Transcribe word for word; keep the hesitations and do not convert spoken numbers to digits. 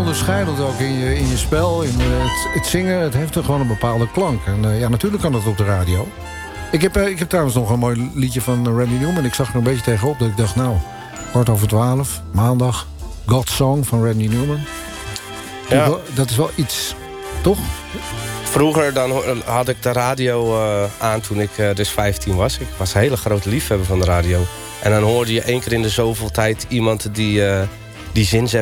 onderscheidend ook in je, in je spel, in uh, het, het zingen. Het heeft er gewoon een bepaalde klank. En uh, ja, natuurlijk kan dat op de radio. Ik heb, uh, ik heb trouwens nog een mooi liedje van uh, Randy Newman. Ik zag er een beetje tegenop dat ik dacht, nou, kwart over twaalf, maandag, God's Song van Randy Newman. Ja. Dat is wel iets, toch? Vroeger dan had ik de radio uh, aan toen ik uh, dus vijftien was. Ik was een hele grote liefhebber van de radio. En dan hoorde je één keer in de zoveel tijd iemand die, uh, die zin